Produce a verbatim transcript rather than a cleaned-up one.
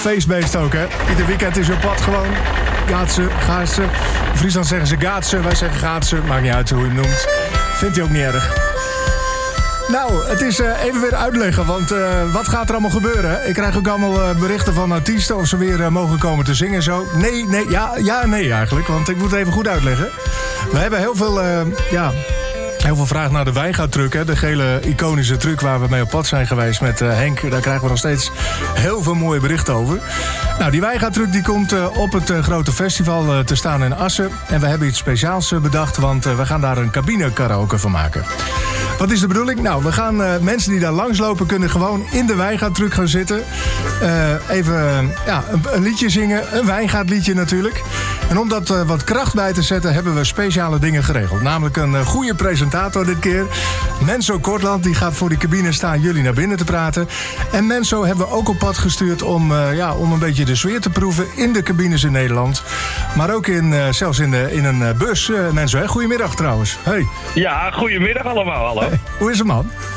feestbeest ook, hè. Ieder weekend is op pad gewoon. Gaatsen, gaatsen. In Friesland zeggen ze gaatsen, wij zeggen gaatsen. Maakt niet uit hoe je hem noemt. Vindt hij ook niet erg. Nou, het is uh, even weer uitleggen, want uh, wat gaat er allemaal gebeuren? Ik krijg ook allemaal uh, berichten van artiesten of ze weer uh, mogen komen te zingen en zo. Nee, nee, ja, ja en nee eigenlijk, want ik moet het even goed uitleggen. We hebben heel veel, uh, ja... Heel veel vraag naar de wijngaattruc, hè? De gele iconische truc waar we mee op pad zijn geweest met uh, Henk. Daar krijgen we nog steeds heel veel mooie berichten over. Nou, die wijngaattruc die komt uh, op het uh, grote festival uh, te staan in Assen. En we hebben iets speciaals uh, bedacht, want uh, we gaan daar een cabine karaoke van maken. Wat is de bedoeling? Nou, we gaan uh, mensen die daar langslopen kunnen gewoon in de wijngaattruc gaan zitten. Uh, even uh, ja, een, een liedje zingen, een wijngaatliedje natuurlijk. En om dat uh, wat kracht bij te zetten hebben we speciale dingen geregeld. Namelijk een uh, goede presentator dit keer. Menso Kortland, die gaat voor die cabine staan jullie naar binnen te praten. En Menso hebben we ook op pad gestuurd om, uh, ja, om een beetje de sfeer te proeven in de cabines in Nederland. Maar ook in, uh, zelfs in, de, in een uh, bus. Uh, Menso, hè? Goedemiddag trouwens. Hey. Ja, goedemiddag allemaal. Hallo. Hey. Hoe is het, man?